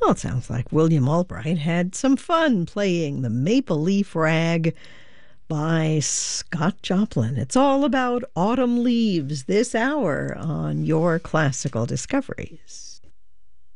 Well, it sounds like William Albright had some fun playing the Maple Leaf Rag by Scott Joplin. It's all about autumn leaves this hour on Your Classical Discoveries.